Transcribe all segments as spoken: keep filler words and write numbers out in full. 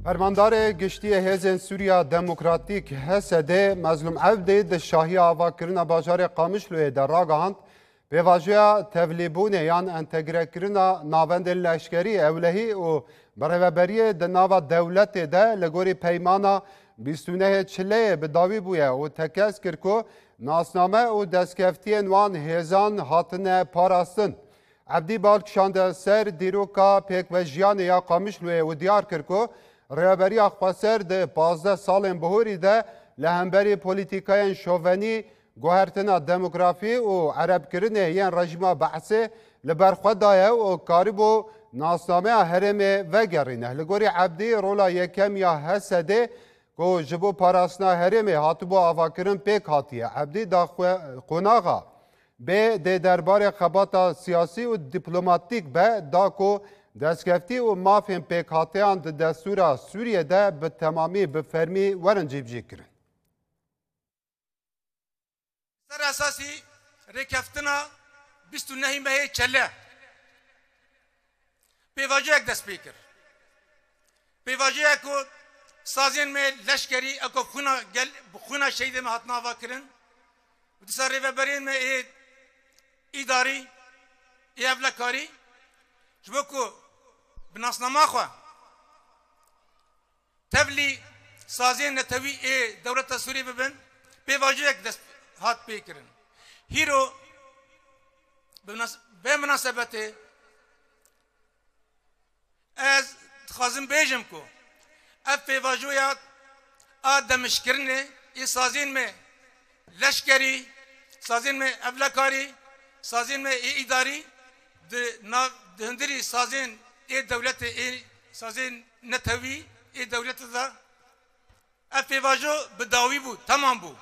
فرماندار گشتی هیزن سوریا دموکراتیک هسده مظلوم عبدی د شاهی آواکرنا باجار قامشلوی در راگاهند به واجه تبلیبونه یان انتگره کرنا ناوند لشکری اولهی و برابری د ناو دولت ده لگوری پیمانا بیستونه چله به داوی بویه و تکس کرکو ناسنامه و دستکفتی نوان هیزان هاتنه پاراستن. عبدی بالکشانده سر دیروکا پیک و جیان یا قامشلوی و دیار کرکو رهبری اخواسر ده پازده سال بهوری ده لهمبری پولیتیکای شوونی گوهرتنا دموگرافی و عرب کرنه یین رژیم بحثه لبرخود دایه و کاریبو ناسنامه هرم وگرینه لگوری عبدی رولا یکم یا حسده که جبو پاراسنا هرم هاتبو آواکرن پیک هاتیه عبدی دا قناغا به ده دربار خباتا سیاسی و دیپلوماتیک به دا که دستگفتی و مافین پیک هاتیان ده دستورا سوریه ده به تمامی به فرمی ورنجیب جی کرن. سر اساسی ریکفتنا بیست و نه ماه چله پیواجه یک دست پیکر پیواجه اکو سازین میں لشکری اکو خونا گل خونا شهید میں ہاتھ ناوا کرن و سر ریوبرین میں ای اداری ای ابلکاری جو کو بناسنامه خو تبلی سازین نتوی ای دولت سوری ببن پیواجه یک دست هات پیکرن هیرو به مناسبت از خازم بیجم کو اب پیواجویات آدمش کرنه ای سازین میں لشکری سازین میں ابلکاری سازین میں ای اداری دهندری سازین ای دولت ای سازین نتوی ای دولت دا اب پیواجو بداوی بود تمام بود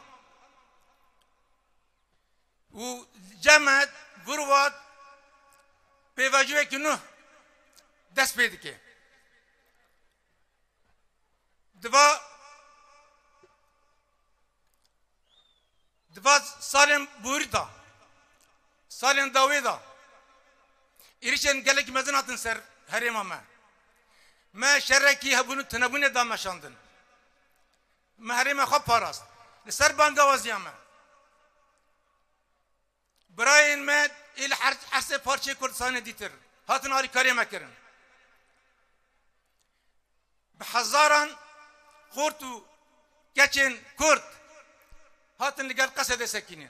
و جمعت گروات پیواجوه که نه دست پیدا که دوا دوا سالم بوری دا سالم داوی دا ایریشن گلک مزناتن سر هریما ما ما شرکی هبونو تنبونه دا مشاندن ما هریما خواب پاراست لسر بانگوازی ما براین مد ایل حرس پارچه کردستان دیتر هاتن آری کاری مکرن به هزاران خورتو کچن کرد هاتن لگل قصد سکینین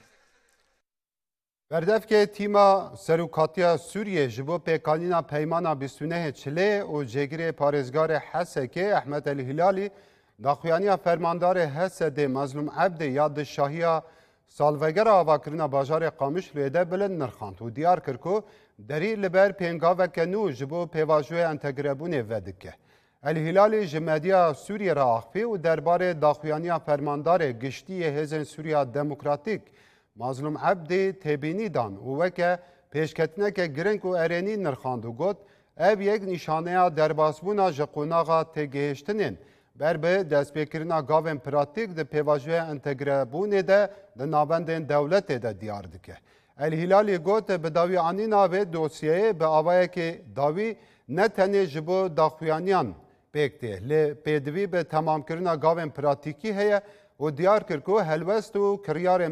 بردف که تیما سروکاتیا سوریه جبو پیکانینا پیمانا بیست و نه چله و جگری پارزگار حسه که احمد الهلالی داخویانی فرماندار حسه ده مظلوم عبد یاد شاهیا سالوگر آواکرنا باجار قامش لیده بلند نرخاند و دیار کرکو دری لبر پینگا و کنو جبو پیواجوی انتگربونه ودکه. الهلالی جمعیت سوریه را آخفی و درباره داخویانی فرماندار گشتی هیزن سوریا دموکراتیک مظلوم عبدی تبینی دان و وکه پیشکتنه که گرنگ و ارینی نرخاند و گوت او یک نشانه درباسبونا جقوناغا تگهشتنین بر به دست بکرنا گاون پراتیک ده پیواجوه انتگربونه ده ده نابندین دولت ده دیار دکه. الهلالی گوت به داوی آنینا و دوسیه به آوائه که داوی نه تنه جبو داخویانیان بکته لی پیدوی به تمام کرنا گاون پراتیکی هیه و دیار کرکو هلوست و کریار